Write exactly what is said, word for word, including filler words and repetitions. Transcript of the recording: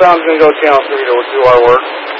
Southbound's going to go channel three to do our work.